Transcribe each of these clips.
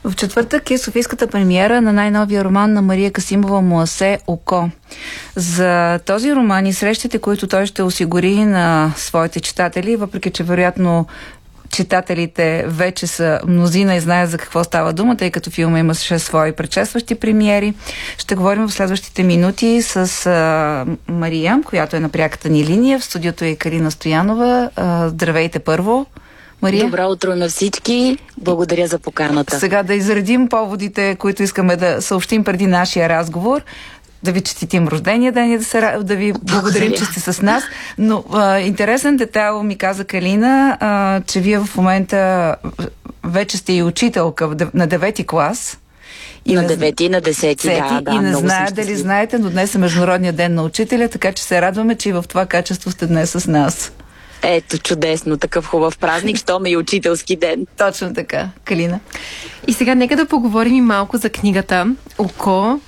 В четвъртък е софийската премиера на най-новия роман на Мария Касимова "Муасе. Око". За този роман и срещите, които той ще осигури на своите читатели, въпреки че вероятно читателите вече са мнозина и знаят за какво става дума, тъй като филма имаше свои предшестващи премиери. Ще говорим в следващите минути с Мария, която е на пряката ни линия. В студиото е Калина Стоянова. Здравейте първо, Мария. Добро утро на всички. Благодаря за поканата. Сега да изредим поводите, които искаме да съобщим преди нашия разговор. Да ви честитим рождения ден и да ви благодарим, че сте с нас. Но интересен детайл ми каза Калина, че вие в момента вече сте и учителка на 9-ти клас. И на 9-ти и на 10-ти, да. И не знае дали знаете, но днес е Международния ден на учителя, така че се радваме, че и в това качество сте днес с нас. Ето, чудесно, такъв хубав празник, щом е и учителски ден. Точно така, Калина. И сега нека да поговорим и малко за книгата "Око".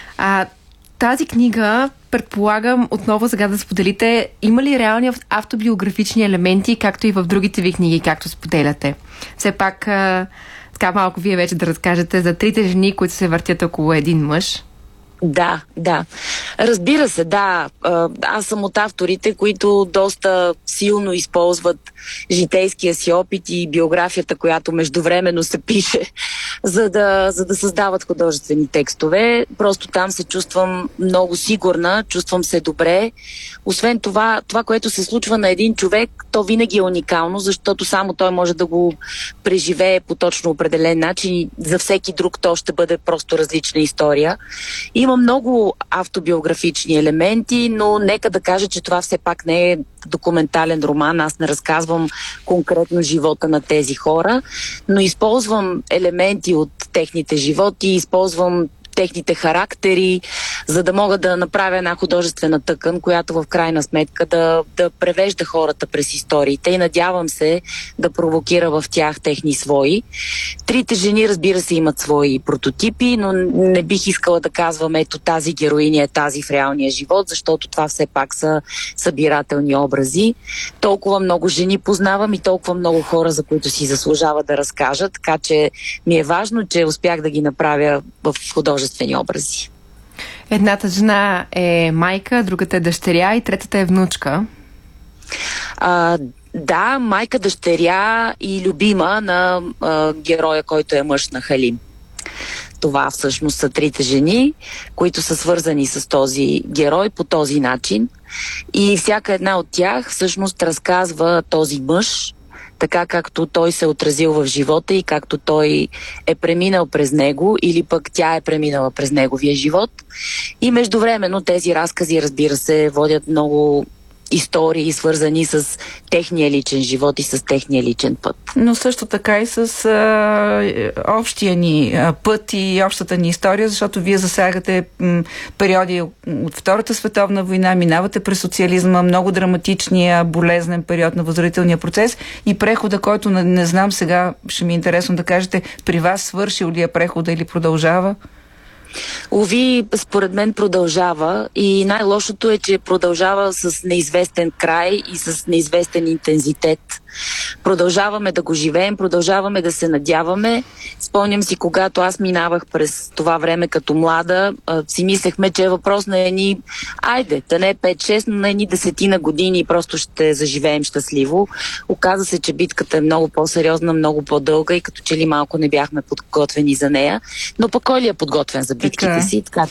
Тази книга, предполагам, отново сега да споделите, има ли реални автобиографични елементи, както и в другите ви книги, както споделяте? Все пак, така малко вие вече да разкажете за трите жени, които се въртят около един мъж. Да. Разбира се, да. Аз съм от авторите, които доста силно използват житейския си опит и биографията, която междувременно се пише, за да създават художествени текстове. Просто там се чувствам много сигурна, чувствам се добре. Освен това, което се случва на един човек, то винаги е уникално, защото само той може да го преживее по точно определен начин и за всеки друг то ще бъде просто различна история. Има много автобиографични елементи, но нека да кажа, че това все пак не е документален роман. Аз не разказвам конкретно живота на тези хора, но използвам елементи от техните животи, използвам техните характери, за да мога да направя една художествена тъкан, която в крайна сметка да превежда хората през историите и надявам се да провокира в тях техни свои. Трите жени, разбира се, имат свои прототипи, но не бих искала да казвам, ето тази героиня е тази в реалния живот, защото това все пак са събирателни образи. Толкова много жени познавам и толкова много хора, за които си заслужава да разкажа, така че ми е важно, че успях да ги направя в художествени образи. Едната жена е майка, другата е дъщеря и третата е внучка. Да, майка, дъщеря и любима на героя, който е мъж на Халим. Това всъщност са трите жени, които са свързани с този герой по този начин. И всяка една от тях всъщност разказва този мъж, така както той се е отразил в живота и както той е преминал през него или пък тя е преминала през неговия живот. И междувременно тези разкази, разбира се, водят много истории, свързани с техния личен живот и с техния личен път. Но също така и с общия ни път и общата ни история, защото вие засягате периоди от Втората световна война, минавате през социализма, много драматичния, болезнен период на възродителния процес и прехода, който не знам сега, ще ми е интересно да кажете, при вас свършил ли е прехода или продължава? Уви, според мен продължава и най-лошото е, че продължава с неизвестен край и с неизвестен интензитет. Продължаваме да го живеем, продължаваме да се надяваме. Спомням си, когато аз минавах през това време като млада, си мислехме, че е въпрос на едни, да не 5-6, но на едни 10 години и просто ще заживеем щастливо. Оказа се, че битката е много по-сериозна, много по-дълга и като че ли малко не бяхме подготвени за нея. Но пък кой ли е подготвен за битките си? Така